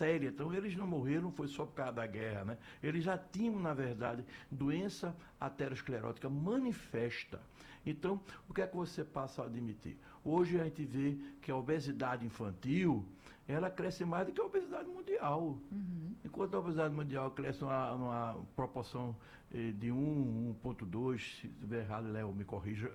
séria. Então, eles não morreram, foi só por causa da guerra, né? Eles já tinham, na verdade, doença aterosclerótica manifesta. Então, o que é que você passa a admitir? Hoje a gente vê que a obesidade infantil, ela cresce mais do que a obesidade mundial. Enquanto a obesidade mundial cresce numa proporção de 1,2, se estiver errado, Léo, me corrija.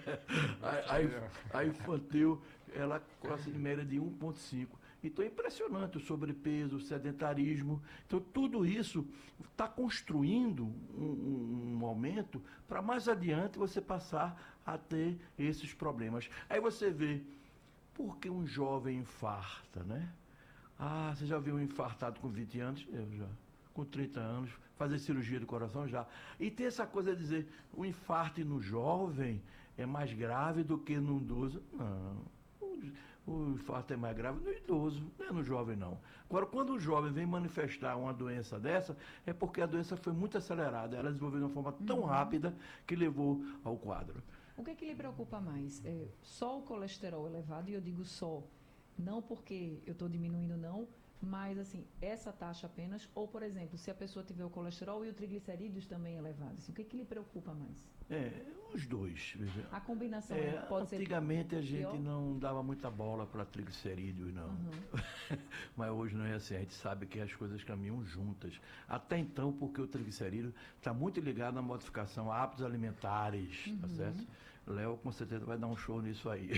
A infantil, ela cresce em média de 1,5. Então é impressionante o sobrepeso, o sedentarismo. Então tudo isso está construindo um aumento para mais adiante você passar a ter esses problemas. Aí você vê, por que um jovem infarta, né? Ah, você já viu um infartado com 20 anos? Eu já. Com 30 anos, fazer cirurgia do coração já. E tem essa coisa de dizer, o infarto no jovem é mais grave do que no idoso. Não. O infarto é mais grave no idoso, não é no jovem não. Agora, quando o jovem vem manifestar uma doença dessa, é porque a doença foi muito acelerada. Ela desenvolveu de uma forma tão rápida que levou ao quadro. O que é que lhe preocupa mais? Só o colesterol elevado, e eu digo só, não porque eu estou diminuindo não, mas assim, essa taxa apenas, ou por exemplo, se a pessoa tiver o colesterol e o triglicerídeos também elevados, assim, o que é que lhe preocupa mais? Os dois. Veja. A combinação pode ser... Antigamente a gente pior? não dava muita bola para triglicerídeos, não. Mas hoje não é assim, a gente sabe que as coisas caminham juntas. Até então, porque o triglicerídeo está muito ligado à modificação a hábitos alimentares, tá certo? Léo com certeza vai dar um show nisso aí.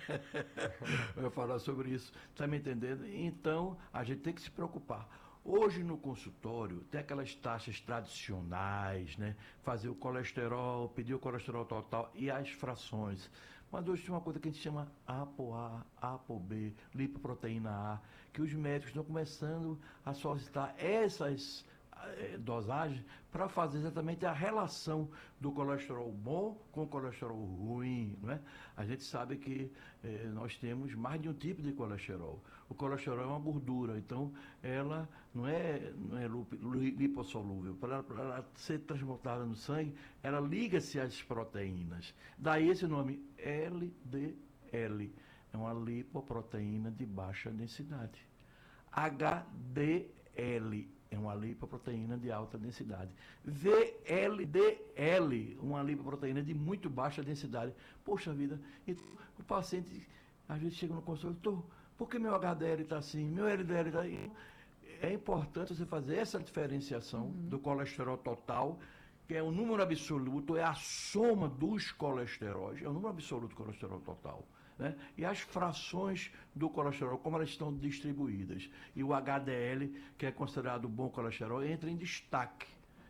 Vai falar sobre isso, tá me entendendo? Então, a gente tem que se preocupar. Hoje no consultório tem aquelas taxas tradicionais, né? Fazer o colesterol, pedir o colesterol total e as frações. Mas hoje tem uma coisa que a gente chama ApoA, ApoB, lipoproteína A, que os médicos estão começando a solicitar essas dosagem para fazer exatamente a relação do colesterol bom com o colesterol ruim, não é? A gente sabe que nós temos mais de um tipo de colesterol. O colesterol é uma gordura, então ela não é lipossolúvel. Para ela ser transportada no sangue, ela liga-se às proteínas. Daí esse nome LDL, é uma lipoproteína de baixa densidade. HDL é uma lipoproteína de alta densidade. VLDL, uma lipoproteína de muito baixa densidade. Poxa vida, e o paciente às vezes chega no consultório, doutor, por que meu HDL está assim, meu LDL está assim? É importante você fazer essa diferenciação do colesterol total, que é o número absoluto, é a soma dos colesteróis, é o número absoluto do colesterol total. Né? E as frações do colesterol, como elas estão distribuídas. E o HDL, que é considerado bom colesterol, entra em destaque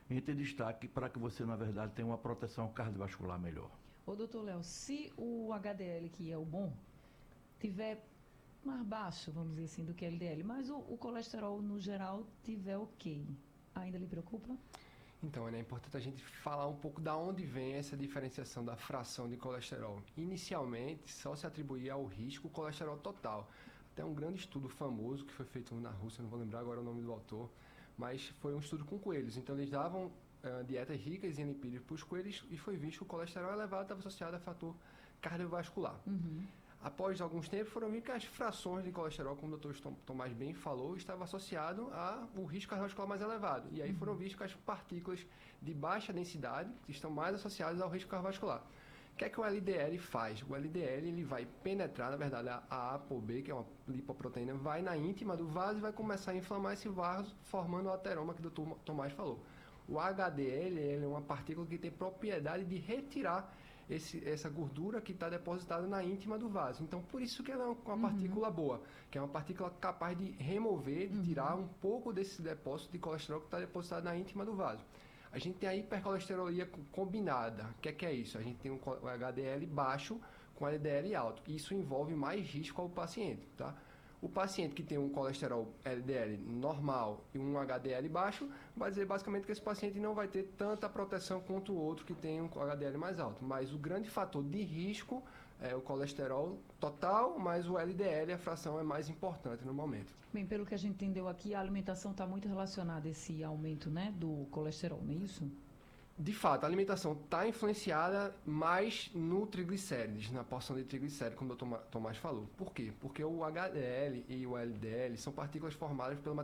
para que você, na verdade, tenha uma proteção cardiovascular melhor. Ô, doutor Léo, se o HDL, que é o bom, tiver mais baixo, vamos dizer assim, do que LDL, mas o colesterol, no geral, tiver ok, ainda lhe preocupa? Então, é importante a gente falar um pouco da onde vem essa diferenciação da fração de colesterol. Inicialmente, só se atribuía ao risco o colesterol total. Até um grande estudo famoso que foi feito na Rússia, não vou lembrar agora o nome do autor, mas foi um estudo com coelhos. Então, eles davam dietas ricas em lipídios para os coelhos e foi visto que o colesterol elevado estava associado a fator cardiovascular. Após alguns tempos, foram visto que as frações de colesterol, como o Dr. Tomás bem falou, estava associado ao risco cardiovascular mais elevado. E aí foram vistos que as partículas de baixa densidade estão mais associadas ao risco cardiovascular. O que é que o LDL faz? O LDL ele vai penetrar, na verdade, a ApoB, que é uma lipoproteína, vai na íntima do vaso e vai começar a inflamar esse vaso, formando o ateroma que o Dr. Tomás falou. O HDL ele é uma partícula que tem propriedade de retirar essa gordura que está depositada na íntima do vaso. Então, por isso que ela é uma partícula boa, que é uma partícula capaz de remover, de tirar um pouco desse depósito de colesterol que está depositado na íntima do vaso. A gente tem a hipercolesterolia combinada. O que é isso? A gente tem um HDL baixo com LDL alto. Isso envolve mais risco ao paciente, tá? O paciente que tem um colesterol LDL normal e um HDL baixo, vai dizer basicamente que esse paciente não vai ter tanta proteção quanto o outro que tem um HDL mais alto. Mas o grande fator de risco é o colesterol total, mas o LDL, a fração, é mais importante no momento. Bem, pelo que a gente entendeu aqui, a alimentação está muito relacionada a esse aumento, né, do colesterol, não é isso? De fato, a alimentação está influenciada mais no triglicérides, na porção de triglicérides, como o Dr. Tomás falou. Por quê? Porque o HDL e o LDL são partículas formadas pela